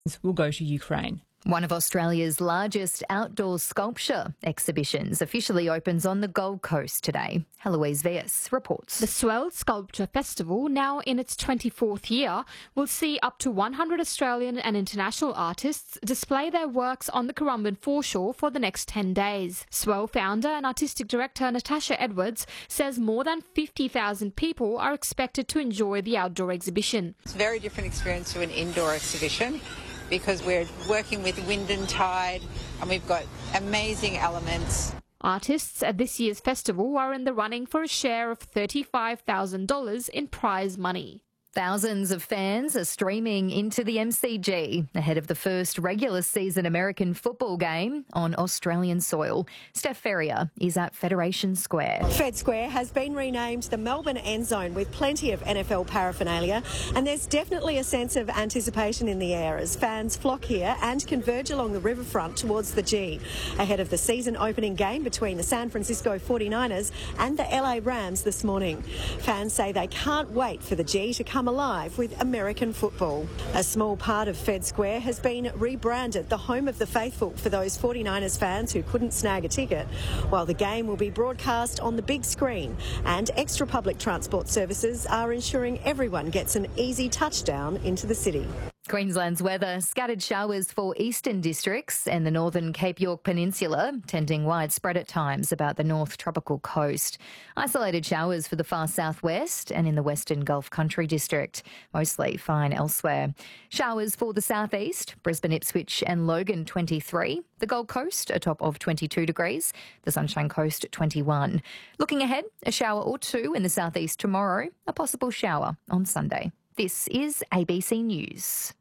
will go to Ukraine. One of Australia's largest outdoor sculpture exhibitions officially opens on the Gold Coast today. Heloise Vias reports. The Swell Sculpture Festival, now in its 24th year, will see up to 100 Australian and international artists display their works on the Currumbin foreshore for the next 10 days. Swell founder and artistic director Natasha Edwards says more than 50,000 people are expected to enjoy the outdoor exhibition. It's a very different experience to an indoor exhibition, because we're working with wind and tide and we've got amazing elements. Artists at this year's festival are in the running for a share of $35,000 in prize money. Thousands of fans are streaming into the MCG ahead of the first regular season American football game on Australian soil. Steph Ferrier is at Federation Square. Fed Square has been renamed the Melbourne End Zone with plenty of NFL paraphernalia, and there's definitely a sense of anticipation in the air as fans flock here and converge along the riverfront towards the G ahead of the season opening game between the San Francisco 49ers and the LA Rams this morning. Fans say they can't wait for the G to come alive with American football. A small part of Fed Square has been rebranded the home of the faithful for those 49ers fans who couldn't snag a ticket, while the game will be broadcast on the big screen, and extra public transport services are ensuring everyone gets an easy touchdown into the city. Queensland's weather, scattered showers for eastern districts and the northern Cape York Peninsula, tending widespread at times about the north tropical coast. Isolated showers for the far southwest and in the western Gulf Country district, mostly fine elsewhere. Showers for the southeast, Brisbane, Ipswich and Logan 23. The Gold Coast, a top of 22 degrees. The Sunshine Coast 21. Looking ahead, a shower or two in the southeast tomorrow, a possible shower on Sunday. This is ABC News.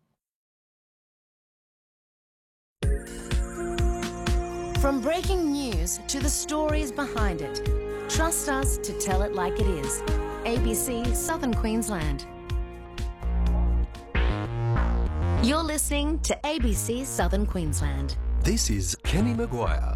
From breaking news to the stories behind it, trust us to tell it like it is. ABC Southern Queensland. You're listening to ABC Southern Queensland. This is Kenny Maguire.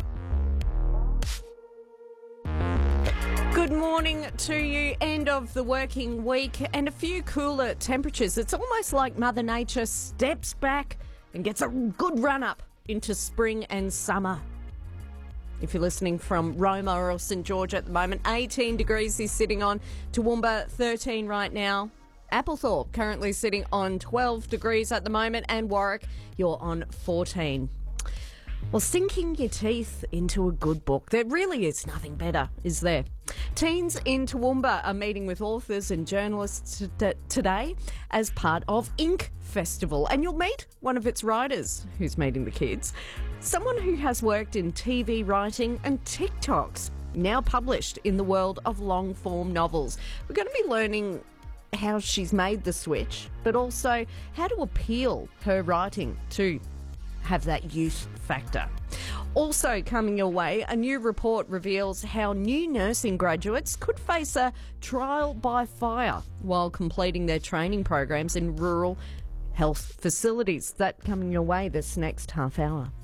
Good morning to you. End of the working week and a few cooler temperatures. It's almost like Mother Nature steps back and gets a good run up into spring and summer. If you're listening from Roma or St George at the moment, 18 degrees is sitting on. Toowoomba, 13 right now. Applethorpe currently sitting on 12 degrees at the moment, and Warwick, you're on 14. Well, sinking your teeth into a good book. There really is nothing better, is there? Teens in Toowoomba are meeting with authors and journalists today as part of Ink Festival, and you'll meet one of its writers who's meeting the kids, someone who has worked in TV writing and TikToks, now published in the world of long-form novels. We're going to be learning how she's made the switch, but also how to appeal her writing to have that youth factor. Also coming your way, a new report reveals how new nursing graduates could face a trial by fire while completing their training programs in rural health facilities. That coming your way this next half hour.